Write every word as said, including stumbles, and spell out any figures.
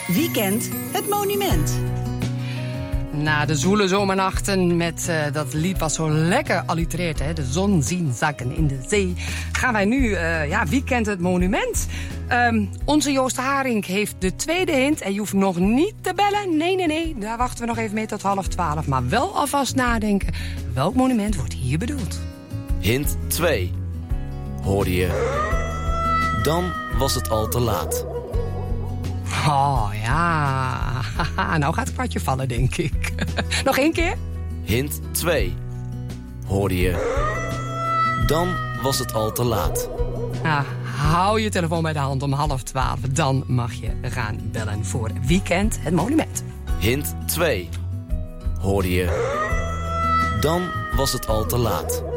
Wie kent het monument? Na de zwoele zomernachten met uh, dat lied wat zo lekker allitereert, hè, de zon zien zakken in de zee, gaan wij nu, uh, ja, wie kent het monument? Um, onze Joost Haring heeft de tweede hint en je hoeft nog niet te bellen. Nee, nee, nee, daar wachten we nog even mee tot half twaalf. Maar wel alvast nadenken, welk monument wordt hier bedoeld? Hint twee. Hoorde je? Dan was het al te laat. Oh, ja. Nou gaat het kwartje vallen, denk ik. Nog één keer? Hint twee. Hoorde je? Dan was het al te laat. Ah, hou je telefoon bij de hand om half twaalf. Dan mag je gaan bellen voor Wie kent het monument. Hint twee. Hoorde je? Dan was het al te laat.